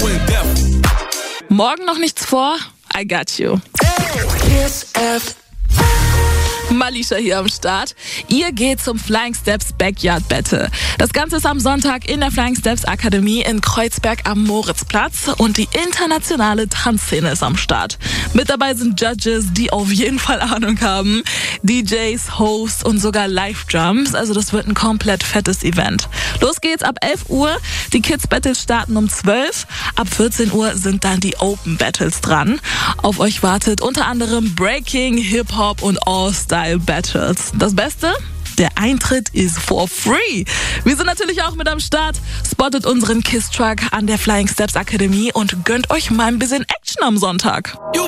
Morgen noch nichts vor? I got you. Malisha hier am Start. Ihr geht zum Flying Steps Backyard Battle. Das Ganze ist am Sonntag in der Flying Steps Akademie in Kreuzberg am Moritzplatz und die internationale Tanzszene ist am Start. Mit dabei sind Judges, die auf jeden Fall Ahnung haben, DJs, Hosts und sogar Live-Drums. Also das wird ein komplett fettes Event. Los geht's ab 11 Uhr. Die Kids Battles starten um 12. Ab 14 Uhr sind dann die Open Battles dran. Auf euch wartet unter anderem Breaking, Hip-Hop und All-Style Battles. Das Beste? Der Eintritt ist for free. Wir sind natürlich auch mit am Start. Spottet unseren Kiss Truck an der Flying Steps Akademie und gönnt euch mal ein bisschen Action am Sonntag.